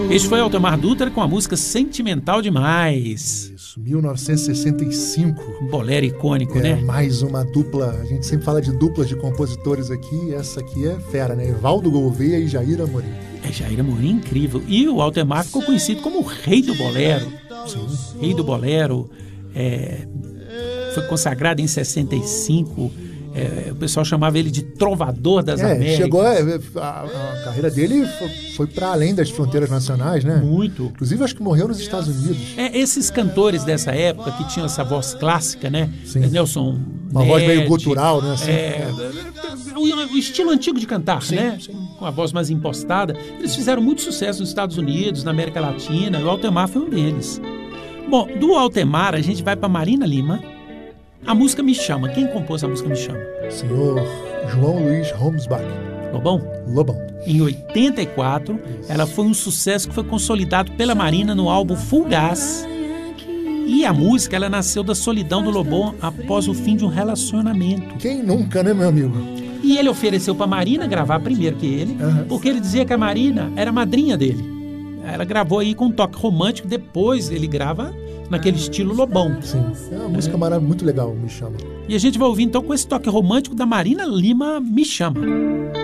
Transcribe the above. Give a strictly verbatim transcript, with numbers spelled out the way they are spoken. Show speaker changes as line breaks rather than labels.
Este foi Altemar Dutra com a música Sentimental Demais.
Isso, mil novecentos e sessenta e cinco.
Um bolero icônico,
é,
né?
Mais uma dupla. A gente sempre fala de duplas de compositores aqui. Essa aqui é fera, né? Evaldo Gouveia e Jair Amorim.
É, Jair Amorim, incrível. E o Altemar ficou conhecido como o rei do bolero.
Sim.
Rei do bolero. É, foi consagrado em sessenta e cinco. É, o pessoal chamava ele de trovador das
é,
Américas.
Chegou a, a, a carreira dele foi, foi para além das fronteiras nacionais, né?
Muito.
Inclusive, acho que morreu nos Estados Unidos.
É, esses cantores dessa época que tinham essa voz clássica, né?
Sim.
Nelson
Uma
Ned,
voz meio gutural, né? Assim,
é, o, o estilo antigo de cantar,
sim,
né?
Sim.
Com a voz mais impostada. Eles fizeram muito sucesso nos Estados Unidos, na América Latina, e o Altemar foi um deles. Bom, do Altemar a gente vai para Marina Lima. A música Me Chama. Quem compôs a música Me Chama?
Senhor João Luiz Romsbach.
Lobão?
Lobão.
Em oitenta e quatro, isso. Ela foi um sucesso que foi consolidado pela Marina no álbum Full Gas. E a música, ela nasceu da solidão do Lobão após o fim de um relacionamento.
Quem nunca, né, meu amigo?
E ele ofereceu para Marina gravar primeiro que ele, uhum. porque ele dizia que a Marina era madrinha dele. Ela gravou aí com um toque romântico, depois ele grava naquele estilo Lobão.
Sim, é uma música é. maravilhosa, muito legal, Me Chama.
E a gente vai ouvir então com esse toque romântico da Marina Lima, Me Chama.